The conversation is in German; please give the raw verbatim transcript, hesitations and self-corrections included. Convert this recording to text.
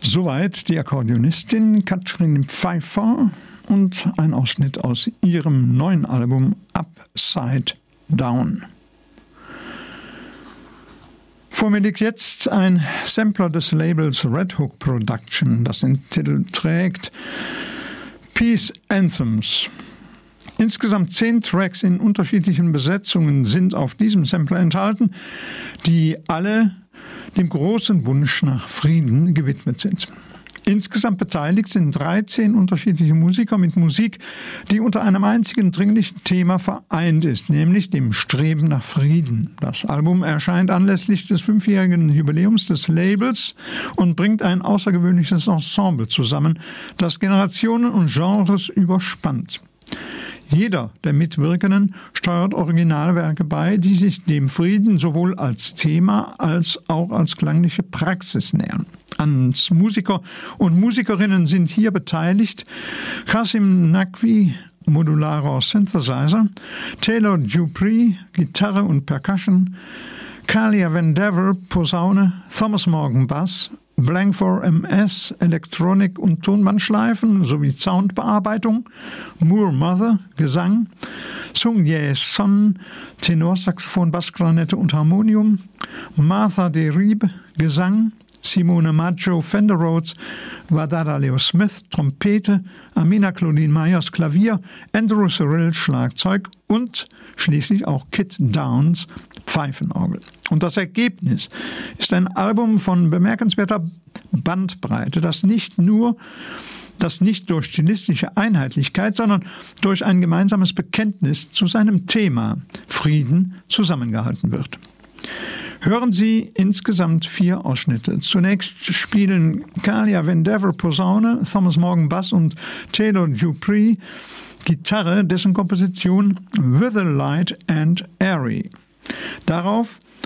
Soweit die Akkordeonistin Katrin Pfeiffer und ein Ausschnitt aus ihrem neuen Album Upside Down. Vor mir liegt jetzt ein Sampler des Labels Red Hook Production, das den Titel trägt Peace Anthems. Insgesamt zehn Tracks in unterschiedlichen Besetzungen sind auf diesem Sampler enthalten, die alle dem großen Wunsch nach Frieden gewidmet sind. Insgesamt beteiligt sind dreizehn unterschiedliche Musiker mit Musik, die unter einem einzigen dringlichen Thema vereint ist, nämlich dem Streben nach Frieden. Das Album erscheint anlässlich des fünfjährigen Jubiläums des Labels und bringt ein außergewöhnliches Ensemble zusammen, das Generationen und Genres überspannt. Jeder der Mitwirkenden steuert Originalwerke bei, die sich dem Frieden sowohl als Thema als auch als klangliche Praxis nähern. Als Musiker und Musikerinnen sind hier beteiligt Qasim Naqvi, modularer Synthesizer, Taylor Dupree, Gitarre und Percussion, Kalia Vandever, Posaune, Thomas Morgan, Bass, Blank four M S, Elektronik und Tonbandschleifen sowie Soundbearbeitung, Moore Mother, Gesang, Sung Ye Son, Tenorsaxophon, Bassklarinette und Harmonium, Martha De Riebe, Gesang, Simone Maggio, Fender Rhodes, Wadada Leo Smith, Trompete, Amina Claudine Myers, Klavier, Andrew Cyril, Schlagzeug und schließlich auch Kit Downs, Pfeifenorgel. Und das Ergebnis ist ein Album von bemerkenswerter Bandbreite, das nicht nur, das nicht durch stilistische Einheitlichkeit, sondern durch ein gemeinsames Bekenntnis zu seinem Thema Frieden zusammengehalten wird. Hören Sie insgesamt vier Ausschnitte. Zunächst spielen Kalia Vandever Posaune, Thomas Morgan Bass und Taylor Dupree Gitarre, dessen Komposition With a Light and Airy. Darauf